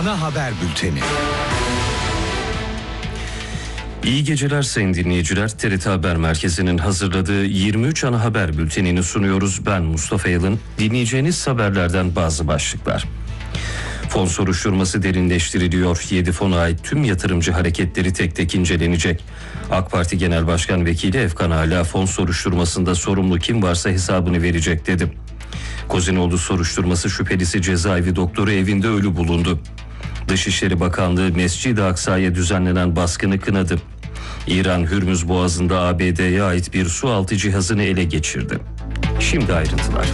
Ana Haber Bülteni. İyi geceler sayın dinleyiciler. TRT Haber Merkezi'nin hazırladığı 23 ana haber bültenini sunuyoruz. Ben Mustafa Yalın. Dinleyeceğiniz haberlerden bazı başlıklar. Fon soruşturması derinleştiriliyor. 7 fona ait tüm yatırımcı hareketleri tek tek incelenecek. AK Parti Genel Başkan Vekili Efkan Ala fon soruşturmasında sorumlu kim varsa hesabını verecek dedi. Kozinoğlu soruşturması şüphelisi cezaevi doktoru evinde ölü bulundu. Dışişleri Bakanlığı Mescid-i Aksa'ya düzenlenen baskını kınadı. İran Hürmüz Boğazı'nda ABD'ye ait bir sualtı cihazını ele geçirdi. Şimdi ayrıntılar.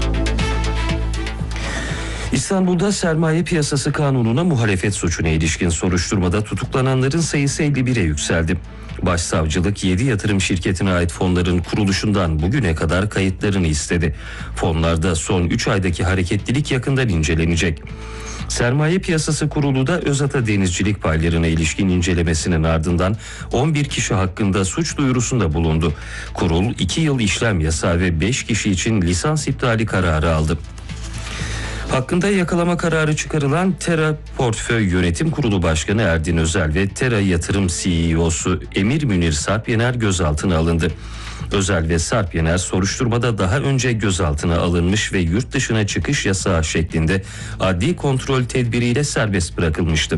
İstanbul'da sermaye piyasası kanununa muhalefet suçuna ilişkin soruşturmada tutuklananların sayısı 51'e yükseldi. Başsavcılık 7 yatırım şirketine ait fonların kuruluşundan bugüne kadar kayıtlarını istedi. Fonlarda son 3 aydaki hareketlilik yakından incelenecek. Sermaye Piyasası Kurulu da Özata Denizcilik paylarına ilişkin incelemesinin ardından 11 kişi hakkında suç duyurusunda bulundu. Kurul 2 yıl işlem yasağı ve 5 kişi için lisans iptali kararı aldı. Hakkında yakalama kararı çıkarılan Tera Portföy Yönetim Kurulu Başkanı Erdin Özel ve Tera Yatırım CEO'su Emir Münir Sarpyener gözaltına alındı. Özel ve Sarpyener soruşturmada daha önce gözaltına alınmış ve yurt dışına çıkış yasağı şeklinde adli kontrol tedbiriyle serbest bırakılmıştı.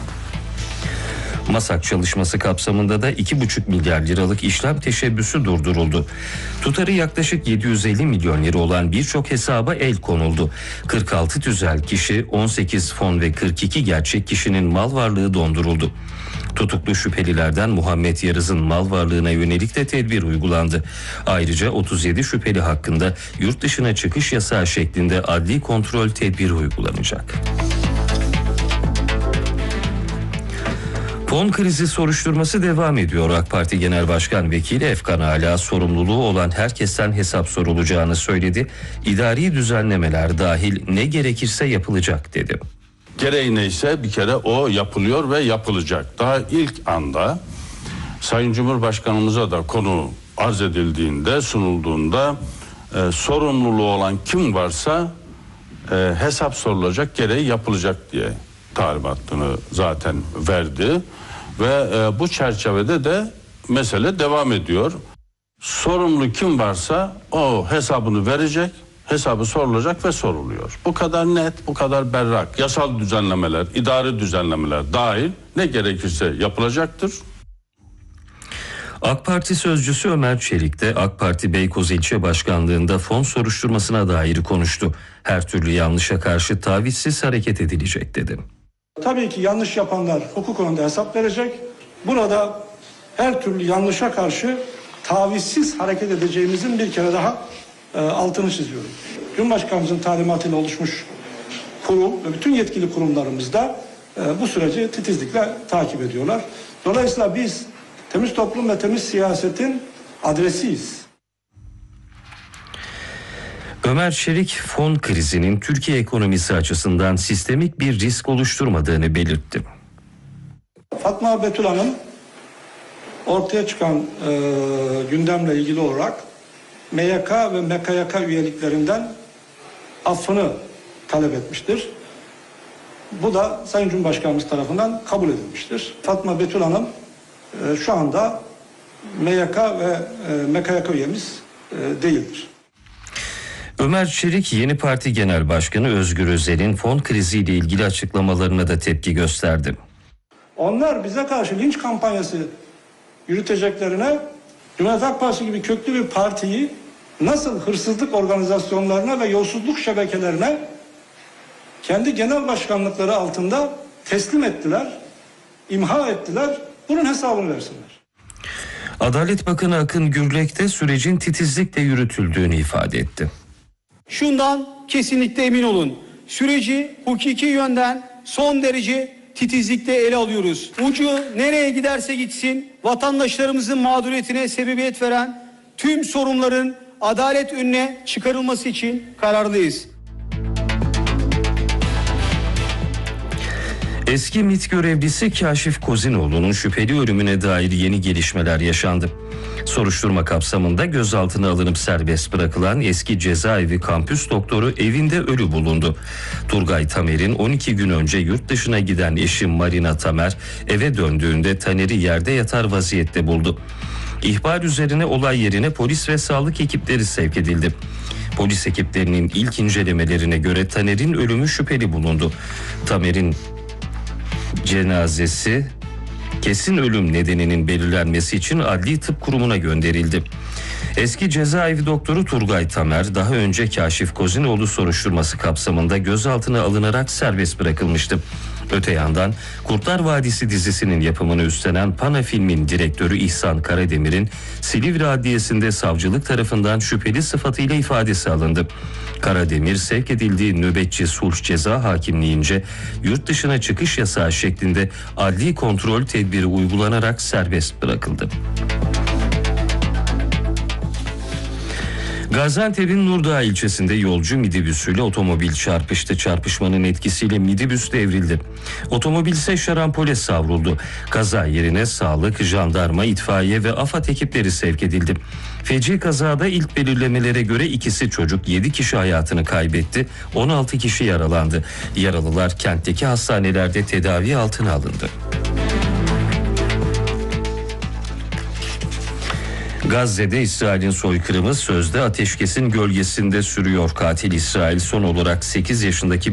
MASAK çalışması kapsamında da 2,5 milyar liralık işlem teşebbüsü durduruldu. Tutarı yaklaşık 750 milyon lira olan birçok hesaba el konuldu. 46 tüzel kişi, 18 fon ve 42 gerçek kişinin mal varlığı donduruldu. Tutuklu şüphelilerden Muhammed Yarız'ın mal varlığına yönelik de tedbir uygulandı. Ayrıca 37 şüpheli hakkında yurt dışına çıkış yasağı şeklinde adli kontrol tedbiri uygulanacak. Fon krizi soruşturması devam ediyor. AK Parti Genel Başkan Vekili Efkan Ala sorumluluğu olan herkesten hesap sorulacağını söyledi. İdari düzenlemeler dahil ne gerekirse yapılacak dedi. Gereği neyse bir kere o yapılıyor ve yapılacak. Daha ilk anda Sayın Cumhurbaşkanımıza da konu arz edildiğinde, sunulduğunda sorumluluğu olan kim varsa hesap sorulacak, gereği yapılacak diye talimatını zaten verdi. Ve bu çerçevede de mesele devam ediyor. Sorumlu kim varsa o hesabını verecek, hesabı sorulacak ve soruluyor. Bu kadar net, bu kadar berrak. Yasal düzenlemeler, idari düzenlemeler dahil ne gerekirse yapılacaktır. AK Parti sözcüsü Ömer Çelik de AK Parti Beykoz İlçe Başkanlığı'nda fon soruşturmasına dair konuştu. Her türlü yanlışa karşı tavizsiz hareket edilecek dedi. Tabii ki yanlış yapanlar hukuk önünde hesap verecek. Burada her türlü yanlışa karşı tavizsiz hareket edeceğimizin bir kere daha altını çiziyorum. Cumhurbaşkanımızın talimatıyla oluşmuş kurul ve bütün yetkili kurumlarımız da bu süreci titizlikle takip ediyorlar. Dolayısıyla biz temiz toplum ve temiz siyasetin adresiyiz. Ömer Çelik fon krizinin Türkiye ekonomisi açısından sistemik bir risk oluşturmadığını belirtti. Fatma Betül Hanım ortaya çıkan gündemle ilgili olarak MYK ve MKYK üyeliklerinden affını talep etmiştir. Bu da Sayın Cumhurbaşkanımız tarafından kabul edilmiştir. Fatma Betül Hanım şu anda MYK ve MKYK üyemiz değildir. Ömer Çelik Yeni Parti Genel Başkanı Özgür Özel'in fon kriziyle ilgili açıklamalarına da tepki gösterdi. Onlar bize karşı linç kampanyası yürüteceklerine Cumhuriyet Halk Partisi gibi köklü bir partiyi nasıl hırsızlık organizasyonlarına ve yolsuzluk şebekelerine kendi genel başkanlıkları altında teslim ettiler, imha ettiler, bunun hesabını versinler. Adalet Bakanı Akın Gürlek de sürecin titizlikle yürütüldüğünü ifade etti. Şundan kesinlikle emin olun. Süreci hukuki yönden son derece titizlikle ele alıyoruz. Ucu nereye giderse gitsin vatandaşlarımızın mağduriyetine sebebiyet veren tüm sorunların adalet önüne çıkarılması için kararlıyız. Eski MİT görevlisi Kaşif Kozinoğlu'nun şüpheli ölümüne dair yeni gelişmeler yaşandı. Soruşturma kapsamında gözaltına alınıp serbest bırakılan eski cezaevi kampüs doktoru evinde ölü bulundu. Turgay Tamer'in 12 gün önce yurt dışına giden eşi Marina Tamer eve döndüğünde Taner'i yerde yatar vaziyette buldu. İhbar üzerine olay yerine polis ve sağlık ekipleri sevk edildi. Polis ekiplerinin ilk incelemelerine göre Taner'in ölümü şüpheli bulundu. Tamer'in cenazesi kesin ölüm nedeninin belirlenmesi için Adli Tıp Kurumu'na gönderildi. Eski cezaevi doktoru Turgay Tamer daha önce Kaşif Kozinoğlu soruşturması kapsamında gözaltına alınarak serbest bırakılmıştı. Öte yandan Kurtlar Vadisi dizisinin yapımını üstlenen Pana Film'in direktörü İhsan Karademir'in Silivri Adliyesi'nde savcılık tarafından şüpheli sıfatıyla ifadesi alındı. Karademir sevk edildiği nöbetçi sulh ceza hakimliğince yurt dışına çıkış yasağı şeklinde adli kontrol tedbiri uygulanarak serbest bırakıldı. Gaziantep'in Nurdağ ilçesinde yolcu minibüsüyle otomobil çarpıştı. Çarpışmanın etkisiyle minibüs devrildi. Otomobil ise şarampole savruldu. Kaza yerine sağlık, jandarma, itfaiye ve AFAD ekipleri sevk edildi. Feci kazada ilk belirlemelere göre ikisi çocuk, 7 kişi hayatını kaybetti. 16 kişi yaralandı. Yaralılar kentteki hastanelerde tedavi altına alındı. Gazze'de İsrail'in soykırımı sözde ateşkesin gölgesinde sürüyor. Katil İsrail son olarak 8 yaşındaki